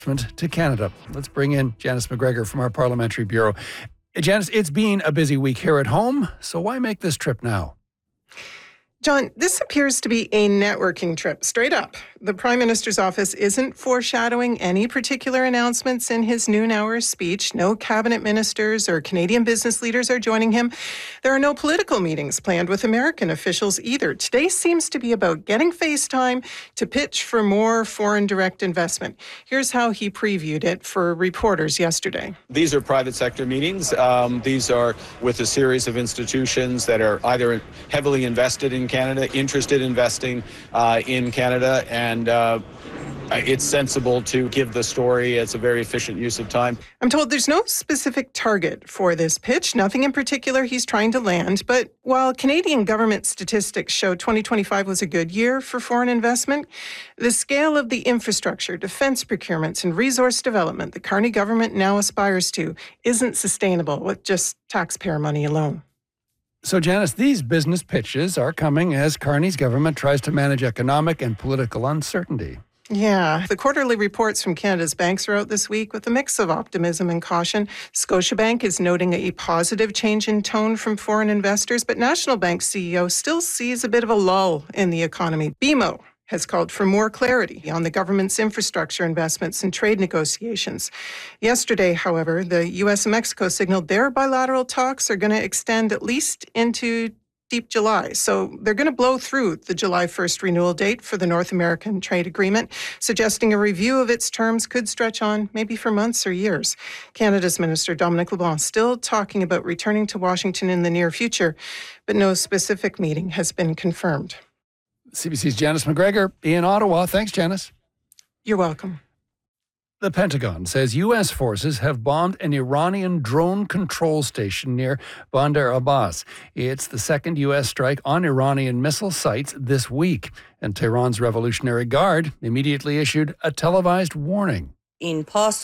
to Canada. Let's bring in Janice McGregor from our Parliamentary Bureau. Janice, it's been a busy week here at home, so why make this trip now? John, this appears to be a networking trip, straight up. The Prime Minister's office isn't foreshadowing any particular announcements in his noon hour speech. No cabinet ministers or Canadian business leaders are joining him. There are no political meetings planned with American officials either. Today seems to be about getting face time to pitch for more foreign direct investment. Here's how he previewed it for reporters yesterday. These are private sector meetings. These are with a series of institutions that are either heavily invested in Canada, interested in investing in Canada, and it's sensible to give the story. It's a very efficient use of time. I'm told there's no specific target for this pitch, nothing in particular he's trying to land. But while Canadian government statistics show 2025 was a good year for foreign investment, the scale of the infrastructure, defense procurements, and resource development the Carney government now aspires to isn't sustainable with just taxpayer money alone. So, Janice, these business pitches are coming as Carney's government tries to manage economic and political uncertainty. Yeah, the quarterly reports from Canada's banks are out this week with a mix of optimism and caution. Scotiabank is noting a positive change in tone from foreign investors, but National Bank CEO still sees a bit of a lull in the economy. BMO has called for more clarity on the government's infrastructure investments and trade negotiations. Yesterday, however, the U.S. and Mexico signaled their bilateral talks are going to extend at least into deep July. So they're going to blow through the July 1st renewal date for the North American Trade Agreement, suggesting a review of its terms could stretch on maybe for months or years. Canada's Minister Dominic LeBlanc still talking about returning to Washington in the near future, but no specific meeting has been confirmed. CBC's Janice McGregor in Ottawa. Thanks, Janice. You're welcome. The Pentagon says U.S. forces have bombed an Iranian drone control station near Bandar Abbas. It's the second U.S. strike on Iranian missile sites this week. And Tehran's Revolutionary Guard immediately issued a televised warning. This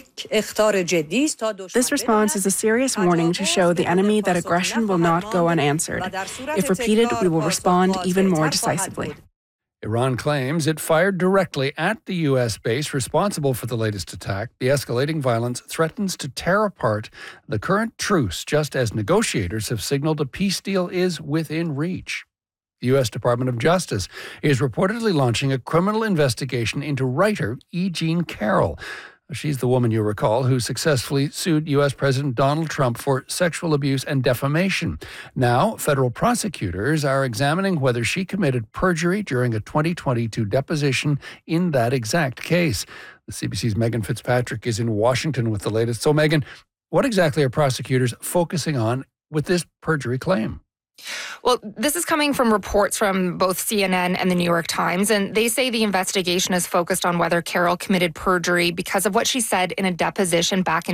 response is a serious warning to show the enemy that aggression will not go unanswered. If repeated, we will respond even more decisively. Iran claims it fired directly at the U.S. base responsible for the latest attack. The escalating violence threatens to tear apart the current truce, just as negotiators have signaled a peace deal is within reach. The U.S. Department of Justice is reportedly launching a criminal investigation into writer E. Jean Carroll. She's the woman, you recall, who successfully sued U.S. President Donald Trump for sexual abuse and defamation. Now, federal prosecutors are examining whether she committed perjury during a 2022 deposition in that exact case. The CBC's Megan Fitzpatrick is in Washington with the latest. So, Megan, what exactly are prosecutors focusing on with this perjury claim? Well, this is coming from reports from both CNN and the New York Times, and they say the investigation is focused on whether Carroll committed perjury because of what she said in a deposition back in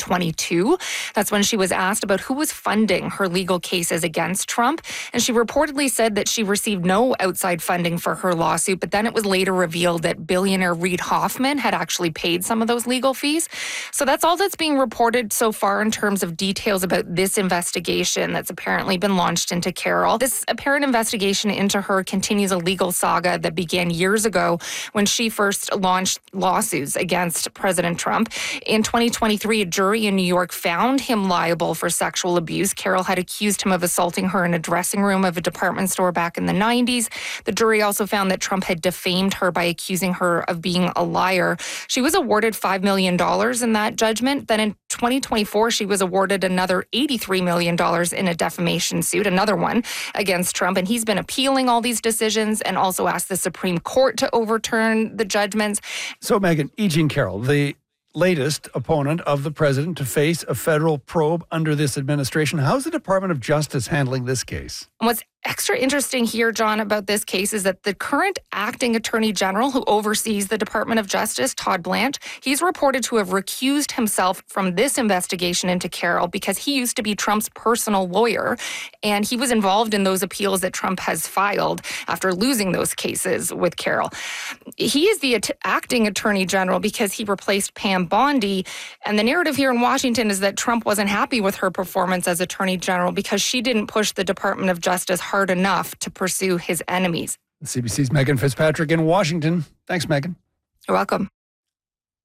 2022. That's when she was asked about who was funding her legal cases against Trump, and she reportedly said that she received no outside funding for her lawsuit, but then it was later revealed that billionaire Reid Hoffman had actually paid some of those legal fees. So that's all that's being reported so far in terms of details about this investigation that's apparently been launched into Carroll. This apparent investigation into her continues a legal saga that began years ago when she first launched lawsuits against President Trump. In 2023, a jury in New York found him liable for sexual abuse. Carroll had accused him of assaulting her in a dressing room of a department store back in the 90s. The jury also found that Trump had defamed her by accusing her of being a liar. She was awarded $5 million in that judgment. Then in 2024, she was awarded another $83 million in a defamation suit, another one against Trump. And he's been appealing all these decisions and also asked the Supreme Court to overturn the judgments. So, Megan, E. Jean Carroll, the latest opponent of the president to face a federal probe under this administration. How's the Department of Justice handling this case? What's extra interesting here, John, about this case is that the current acting attorney general who oversees the Department of Justice, Todd Blanche, he's reported to have recused himself from this investigation into Carroll because he used to be Trump's personal lawyer, and he was involved in those appeals that Trump has filed after losing those cases with Carroll. He is the acting attorney general because he replaced Pam Bondi, and the narrative here in Washington is that Trump wasn't happy with her performance as attorney general because she didn't push the Department of Justice hard enough to pursue his enemies. CBC's Megan Fitzpatrick in Washington. Thanks, Megan. You're welcome.